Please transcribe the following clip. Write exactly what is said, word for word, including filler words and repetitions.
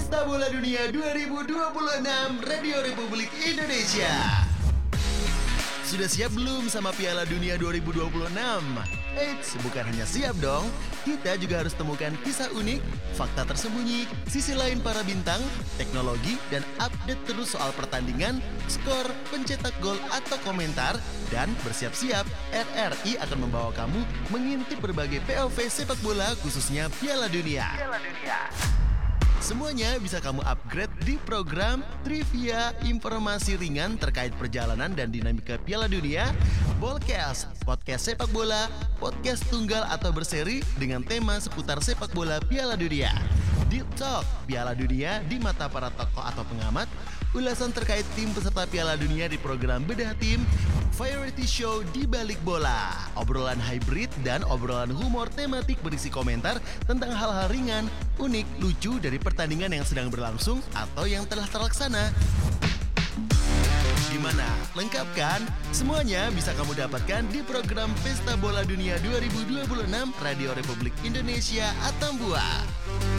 Pesta Bola Dunia dua ribu dua puluh enam Radio Republik Indonesia. Sudah siap belum sama Piala Dunia dua ribu dua puluh enam? Eits, bukan hanya siap dong, kita juga harus temukan kisah unik, fakta tersembunyi, sisi lain para bintang, teknologi, dan update terus soal pertandingan, skor, pencetak gol atau komentar. Dan bersiap-siap, R R I akan membawa kamu mengintip berbagai P O V sepak bola khususnya Piala Dunia. Piala Dunia. Semuanya bisa kamu upgrade di program Trivia Informasi Ringan terkait perjalanan dan dinamika Piala Dunia, Bolcast, podcast sepak bola, podcast tunggal atau berseri dengan tema seputar sepak bola Piala Dunia, Deep Talk, Piala Dunia di mata para tokoh atau pengamat, ulasan terkait tim peserta Piala Dunia di program Bedah Tim, Variety Show di balik bola, obrolan hybrid dan obrolan humor tematik berisi komentar tentang hal-hal ringan, unik, lucu dari pertandingan yang sedang berlangsung atau yang telah terlaksana. Gimana? Lengkap kan? Semuanya bisa kamu dapatkan di program Pesta Bola Dunia dua ribu dua puluh enam Radio Republik Indonesia Atambua.